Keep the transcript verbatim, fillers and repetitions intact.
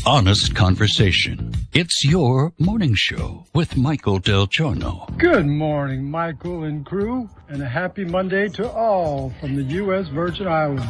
honest conversation. It's your morning show with Michael Del Giorno. Good morning, Michael and crew, and a happy Monday to all from the U S Virgin Islands.